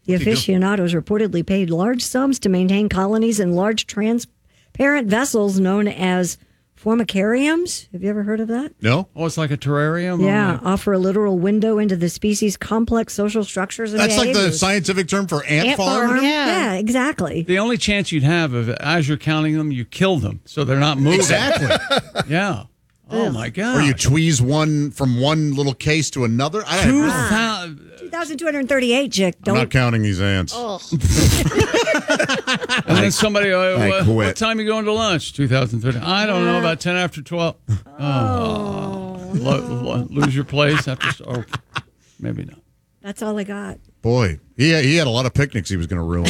The aficionados reportedly paid large sums to maintain colonies in large transparent vessels known as formicariums. Have you ever heard of that? No? Oh, it's like a terrarium? Yeah, offer a literal window into the species' complex social structures and That's like the behaviors. scientific term for ant farm? Yeah, exactly. The only chance you'd have of, as you're counting them, you kill them so they're not moving. Exactly. Yeah. Oh, my God. Or you tweeze one from one little case to another. 2,238, Jick. I'm not counting these ants. Oh. And then somebody, I quit. what time are you going to lunch? 2030. I don't know, about 10 after 12. Lose your place after. Oh, maybe not. That's all I got. Boy, he had a lot of picnics he was going to ruin.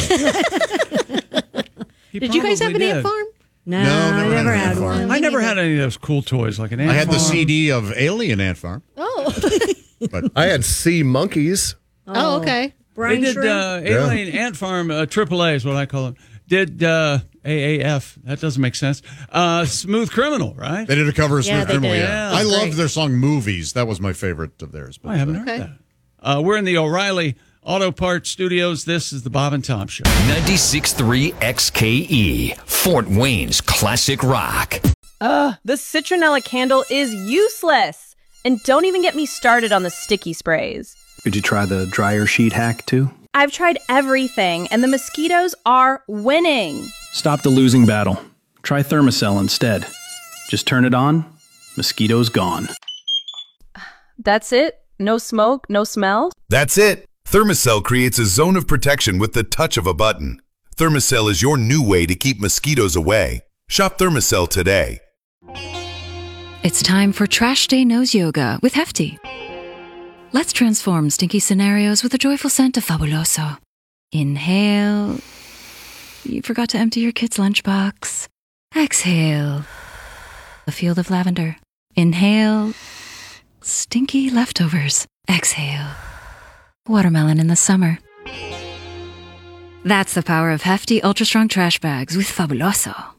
Did you guys have an ant farm? No, I never had one. I never had any of those cool toys like an ant I had farm. the CD of Alien Ant Farm. Oh. But I had sea monkeys. Oh, okay. They did Alien Ant Farm, AAA is what I call it. Did AAF. That doesn't make sense. Smooth Criminal, right? They did a cover of Yeah, Smooth they Criminal. did. Yeah. Yeah, I that's loved great. their song Movies. That was my favorite of theirs. But, I haven't heard that. We're in the O'Reilly Auto Parts Studios. This is the Bob and Tom Show. 96.3 XKE, Fort Wayne's classic rock. The citronella candle is useless. And don't even get me started on the sticky sprays. Did you try the dryer sheet hack too? I've tried everything, and the mosquitoes are winning. Stop the losing battle. Try Thermacell instead. Just turn it on, mosquitoes gone. That's it? No smoke, no smell? That's it. Thermacell creates a zone of protection with the touch of a button. Thermacell is your new way to keep mosquitoes away. Shop Thermacell today. It's time for Trash Day Nose Yoga with Hefty. Let's transform stinky scenarios with a joyful scent of Fabuloso. Inhale. You forgot to empty your kid's lunchbox. Exhale. A field of lavender. Inhale. Stinky leftovers. Exhale. Watermelon in the summer. That's the power of Hefty Ultra Strong Trash Bags with Fabuloso.